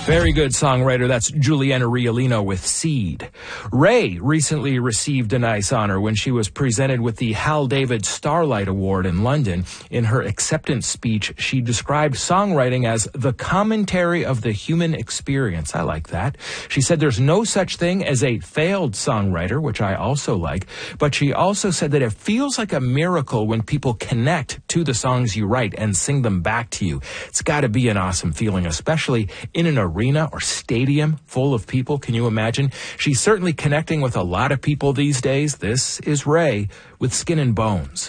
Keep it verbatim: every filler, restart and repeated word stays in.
Very good songwriter. That's Juliana Riolino with Seed. Ray recently received a nice honor when she was presented with the Hal David Starlight Award in London. In her acceptance speech, she described songwriting as the commentary of the human experience. I like that. She said there's no such thing as a failed songwriter, which I also like, but she also said that it feels like a miracle when people connect to the songs you write and sing them back to you. It's got to be an awesome feeling, especially in an arena or stadium full of people. Can you imagine? She's certainly connecting with a lot of people these days. This is Ray with Skin and Bones.